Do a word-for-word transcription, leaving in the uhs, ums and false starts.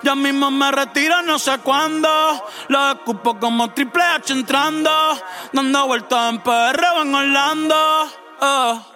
Ya mismo me retiro, no sé cuándo. Lo escupo como Triple H entrando, dando vueltas en P R o en Orlando. Oh.